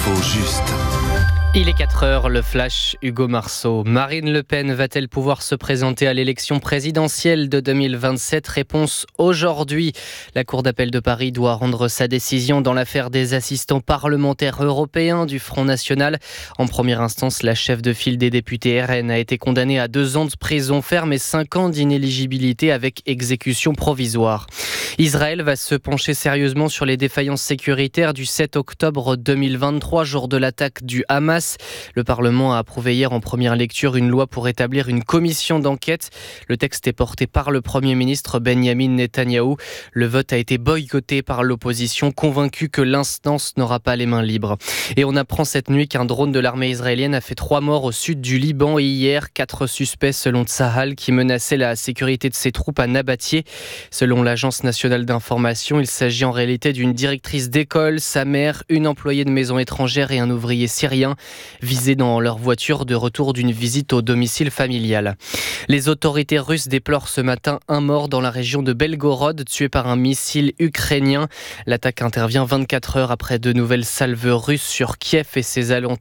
L'info juste. Il est 4 heures, le flash Hugo Marceau. Marine Le Pen va-t-elle pouvoir se présenter à l'élection présidentielle de 2027 ? Réponse aujourd'hui. La Cour d'appel de Paris doit rendre sa décision dans l'affaire des assistants parlementaires européens du Front National. En première instance, la chef de file des députés RN a été condamnée à 2 ans de prison ferme et 5 ans d'inéligibilité avec exécution provisoire. Israël va se pencher sérieusement sur les défaillances sécuritaires du 7 octobre 2023, jour de l'attaque du Hamas. Le Parlement a approuvé hier en première lecture une loi pour établir une commission d'enquête. Le texte est porté par le Premier ministre Benyamin Netanyahou. Le vote a été boycotté par l'opposition, convaincue que l'instance n'aura pas les mains libres. Et on apprend cette nuit qu'un drone de l'armée israélienne a fait 3 morts au sud du Liban et hier 4 suspects selon Tsahal qui menaçaient la sécurité de ses troupes à Nabatieh. Selon l'agence nationale d'information, il s'agit en réalité d'une directrice d'école, sa mère, une employée de maison étrangère et un ouvrier syrien visés dans leur voiture de retour d'une visite au domicile familial. Les autorités russes déplorent ce matin un mort dans la région de Belgorod, tué par un missile ukrainien. L'attaque intervient 24 heures après de nouvelles salves russes sur Kiev et ses alentours.